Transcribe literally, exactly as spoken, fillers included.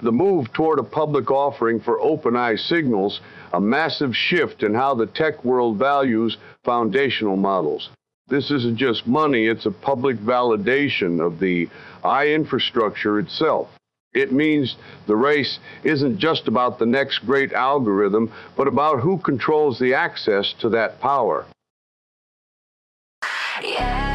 The move toward a public offering for OpenEye signals a massive shift in how the tech world values foundational models. This isn't just money, it's a public validation of the eye infrastructure itself. It means the race isn't just about the next great algorithm, but about who controls the access to that power. Yeah.